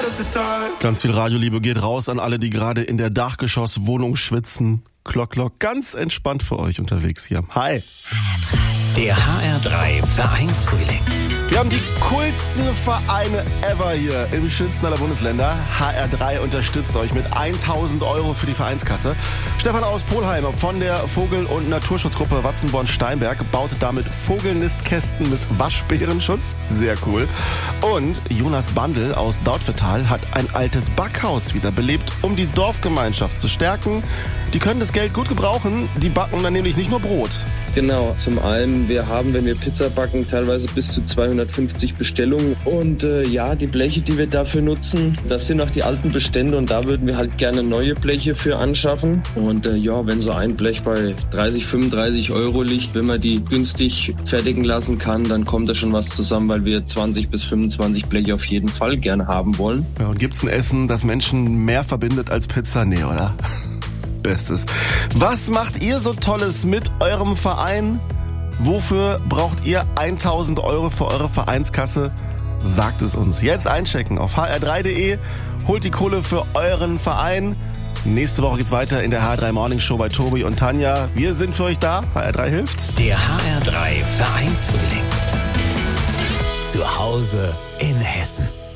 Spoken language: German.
Ganz viel Radioliebe geht raus an alle, die gerade in der Dachgeschosswohnung schwitzen. Klock, klock, ganz entspannt für euch unterwegs hier. Hi. Der HR3 Vereinsfrühling. Wir haben die coolsten Vereine ever hier im schönsten aller Bundesländer. HR3 unterstützt euch mit 1.000 € für die Vereinskasse. Stefan aus Polheim von der Vogel- und Naturschutzgruppe Watzenborn-Steinberg baut damit Vogelnistkästen mit Waschbärenschutz. Sehr cool. Und Jonas Bandel aus Dautphetal hat ein altes Backhaus wiederbelebt, um die Dorfgemeinschaft zu stärken. Die können das Geld gut gebrauchen. Die backen dann nämlich nicht nur Brot. Genau, zum einen, wir haben, wenn wir Pizza backen, teilweise bis zu 250 Bestellungen. Und die Bleche, die wir dafür nutzen, das sind auch die alten Bestände und da würden wir halt gerne neue Bleche für anschaffen. Und wenn so ein Blech bei 30, 35 € liegt, wenn man die günstig fertigen lassen kann, dann kommt da schon was zusammen, weil wir 20 bis 25 Bleche auf jeden Fall gerne haben wollen. Ja, und gibt's ein Essen, das Menschen mehr verbindet als Pizza? Nee, oder? Bestes. Was macht ihr so Tolles mit eurem Verein? Wofür braucht ihr 1.000 € für eure Vereinskasse? Sagt es uns. Jetzt einchecken auf hr3.de. Holt die Kohle für euren Verein. Nächste Woche geht's weiter in der HR3 Morning Show bei Tobi und Tanja. Wir sind für euch da. HR3 hilft. Der HR3 Vereinsfrühling. Zu Hause in Hessen.